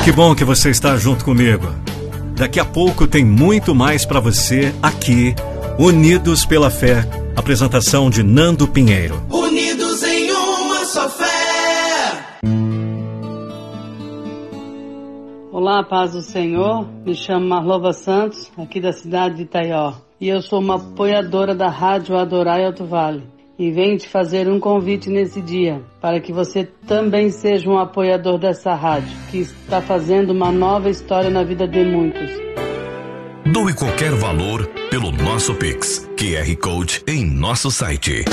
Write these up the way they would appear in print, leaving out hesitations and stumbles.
Que bom que você está junto comigo. Daqui a pouco tem muito mais para você aqui, Unidos pela Fé. Apresentação de Nando Pinheiro. Unidos em uma só fé. Olá, paz do Senhor. Me chamo Marlova Santos, aqui da cidade de Itaió. E eu sou uma apoiadora da Rádio Adorai Alto Vale. E venho te fazer um convite nesse dia, para que você também seja um apoiador dessa rádio, que está fazendo uma nova história na vida de muitos. Doe qualquer valor pelo nosso Pix, QR Code em nosso site.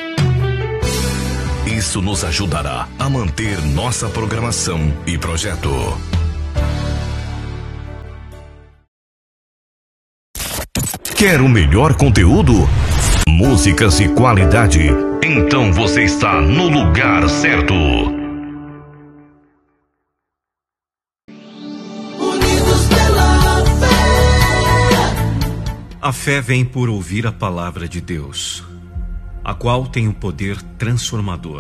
Isso nos ajudará a manter nossa programação e projeto. Quer o melhor conteúdo? Músicas de qualidade? Então você está no lugar certo. Unidos pela fé. A fé vem por ouvir a palavra de Deus, a qual tem um poder transformador.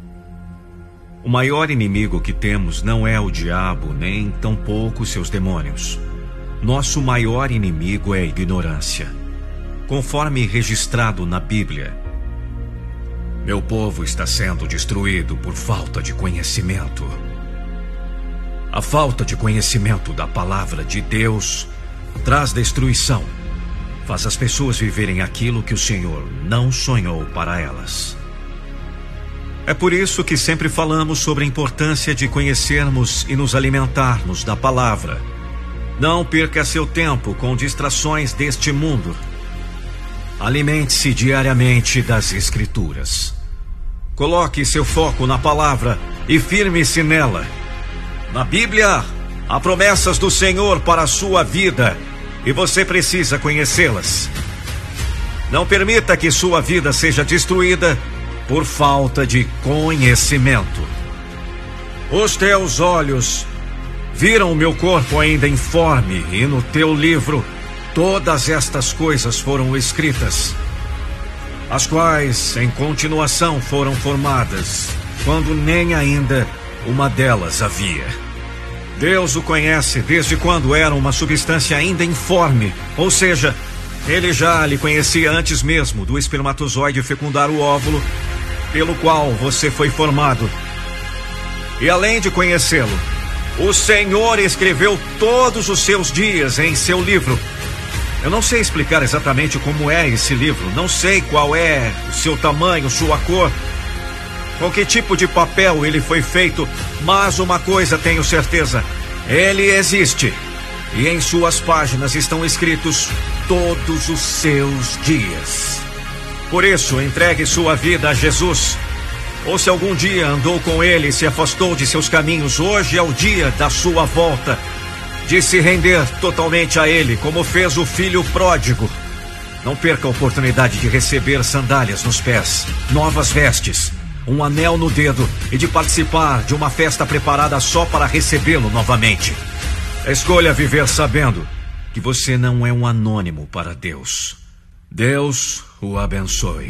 O maior inimigo que temos não é o diabo, nem tampouco seus demônios. Nosso maior inimigo é a ignorância, conforme registrado na Bíblia. Meu povo está sendo destruído por falta de conhecimento. A falta de conhecimento da palavra de Deus traz destruição. Faz as pessoas viverem aquilo que o Senhor não sonhou para elas. É por isso que sempre falamos sobre a importância de conhecermos e nos alimentarmos da palavra. Não perca seu tempo com distrações deste mundo. Alimente-se diariamente das Escrituras. Coloque seu foco na palavra e firme-se nela. Na Bíblia, há promessas do Senhor para a sua vida e você precisa conhecê-las. Não permita que sua vida seja destruída por falta de conhecimento. Os teus olhos viram o meu corpo ainda informe, e no teu livro todas estas coisas foram escritas, as quais em continuação foram formadas, quando nem ainda uma delas havia. Deus o conhece desde quando era uma substância ainda informe, ou seja, ele já lhe conhecia antes mesmo do espermatozoide fecundar o óvulo, pelo qual você foi formado. E além de conhecê-lo, o Senhor escreveu todos os seus dias em seu livro. Eu não sei explicar exatamente como é esse livro, não sei qual é o seu tamanho, sua cor, com que tipo de papel ele foi feito, mas uma coisa tenho certeza: ele existe, e em suas páginas estão escritos todos os seus dias. Por isso, entregue sua vida a Jesus. Ou se algum dia andou com ele e se afastou de seus caminhos, hoje é o dia da sua volta, de se render totalmente a ele, como fez o filho pródigo. Não perca a oportunidade de receber sandálias nos pés, novas vestes, um anel no dedo e de participar de uma festa preparada só para recebê-lo novamente. Escolha viver sabendo que você não é um anônimo para Deus. Deus o abençoe.